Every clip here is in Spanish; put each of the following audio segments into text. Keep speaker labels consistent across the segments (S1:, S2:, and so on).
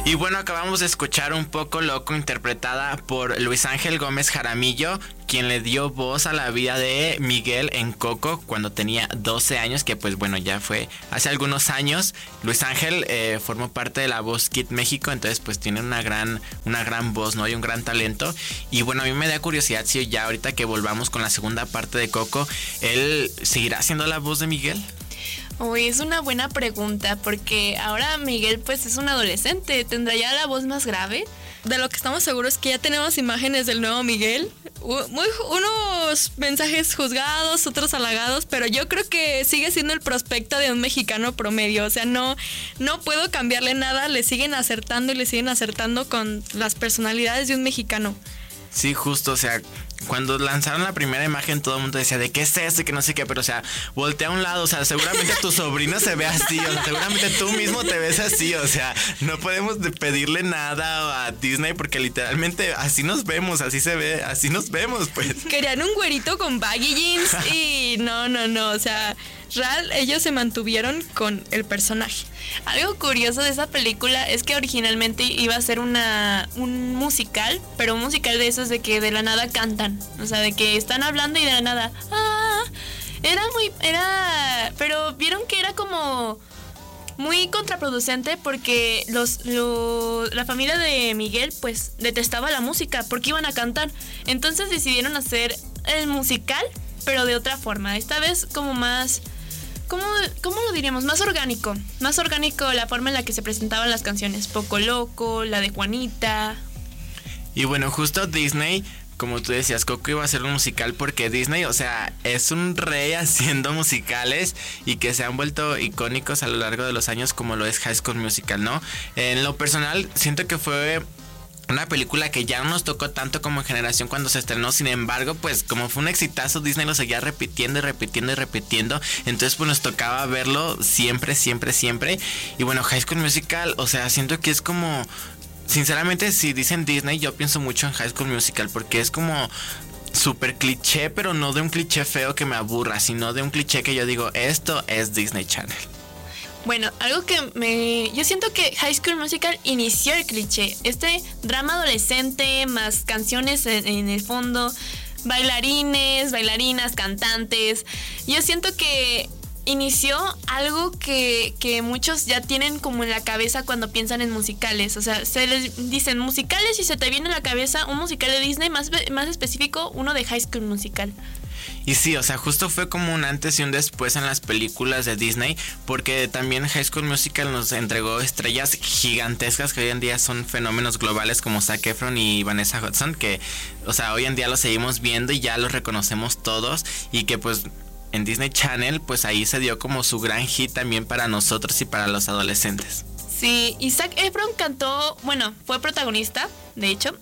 S1: Y bueno, acabamos de escuchar Un Poco Loco, interpretada por Luis Ángel Gómez Jaramillo, quien le dio voz a la vida de Miguel en Coco cuando tenía 12 años, que pues bueno, ya fue hace algunos años. Luis Ángel formó parte de la Voz Kid México, entonces pues tiene una gran voz, ¿no? Y un gran talento. Y bueno, a mí me da curiosidad si ya ahorita que volvamos con la segunda parte de Coco, ¿él seguirá siendo la voz de Miguel?
S2: Uy, es una buena pregunta, porque ahora Miguel pues es un adolescente, ¿tendrá ya la voz más grave?
S3: De lo que estamos seguros es que ya tenemos imágenes del nuevo Miguel. Unos mensajes juzgados, otros halagados, pero yo creo que sigue siendo el prospecto de un mexicano promedio. O sea, no puedo cambiarle nada, le siguen acertando y le siguen acertando con las personalidades de un mexicano.
S1: Sí, justo, o sea, cuando lanzaron la primera imagen todo el mundo decía, ¿de qué es esto? Y que no sé qué, pero o sea, voltea a un lado, o sea, seguramente tu sobrino se ve así, o sea, seguramente tú mismo te ves así, o sea, no podemos pedirle nada a Disney porque literalmente así nos vemos, así se ve, así nos vemos, pues.
S3: Querían un güerito con baggy jeans y no, o sea, real, ellos se mantuvieron con el personaje.
S2: Algo curioso de esa película es que originalmente iba a ser un musical, pero un musical de esos de que de la nada cantan, o sea, de que están hablando y de la nada, pero vieron que era como muy contraproducente porque la familia de Miguel pues detestaba la música porque iban a cantar, entonces decidieron hacer el musical, pero de otra forma, esta vez como más... ¿Cómo lo diríamos? Más orgánico la forma en la que se presentaban las canciones. Poco Loco, la de Juanita.
S1: Y bueno, justo Disney, como tú decías, Coco iba a ser un musical porque Disney, o sea, es un rey haciendo musicales y que se han vuelto icónicos a lo largo de los años, como lo es High School Musical, ¿no? En lo personal, siento que fue una película que ya no nos tocó tanto como en generación cuando se estrenó. Sin embargo, pues como fue un exitazo, Disney lo seguía repitiendo y repitiendo y repitiendo. Entonces pues nos tocaba verlo siempre. Y bueno, High School Musical, o sea, siento que es como... Sinceramente, si dicen Disney, yo pienso mucho en High School Musical porque es como... súper cliché, pero no de un cliché feo que me aburra, sino de un cliché que yo digo, esto es Disney Channel.
S2: Bueno, algo que yo siento que High School Musical inició el cliché. Este drama adolescente, más canciones en el fondo, bailarines, bailarinas, cantantes. Yo siento que inició algo que muchos ya tienen como en la cabeza cuando piensan en musicales. O sea, se les dicen musicales y se te viene a la cabeza un musical de Disney, más específico, uno de High School Musical.
S1: Y sí, o sea, justo fue como un antes y un después en las películas de Disney, porque también High School Musical nos entregó estrellas gigantescas que hoy en día son fenómenos globales como Zac Efron y Vanessa Hudson, que, o sea, hoy en día los seguimos viendo y ya los reconocemos todos, y que pues en Disney Channel pues ahí se dio como su gran hit también para nosotros y para los adolescentes.
S2: Sí, y Zac Efron fue protagonista, de hecho,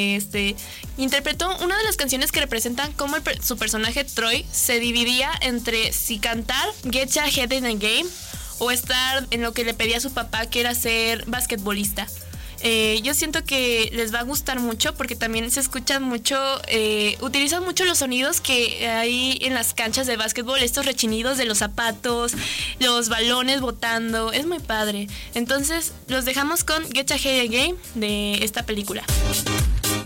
S2: interpretó una de las canciones que representan cómo su personaje Troy se dividía entre si cantar Get Your Head in the Game o estar en lo que le pedía a su papá, que era ser basquetbolista. Yo siento que les va a gustar mucho porque también se escuchan mucho, utilizan mucho los sonidos que hay en las canchas de básquetbol, estos rechinidos de los zapatos, los balones botando, es muy padre. Entonces los dejamos con Get Your Head in the Game de esta película.